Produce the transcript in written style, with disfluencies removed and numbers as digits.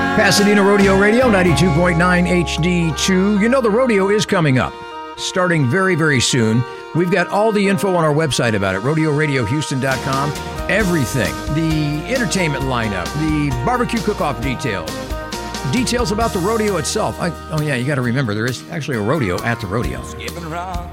Pasadena Rodeo Radio, 92.9 HD2. You know the rodeo is coming up, starting very, very soon. We've got all the info on our website about it, rodeoradiohouston.com. Everything, the entertainment lineup, the barbecue cook-off details about the rodeo itself. You got to remember, there is actually a rodeo at the rodeo.